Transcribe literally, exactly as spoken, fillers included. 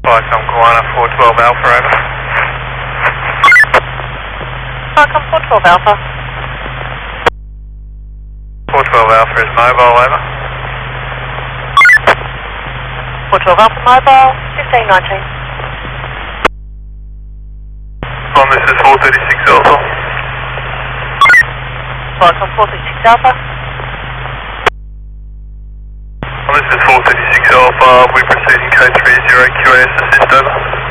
Welcome, Guana four twelve Alpha, over. Welcome, four twelve Alpha. four twelve Alpha is mobile, over. four twelve Alpha mobile, fifteen nineteen. On this is four thirty-six Alpha. Welcome, four thirty-six Alpha. On this is four thirty-six Alpha, we proceed in K three zero Q A S assist, over.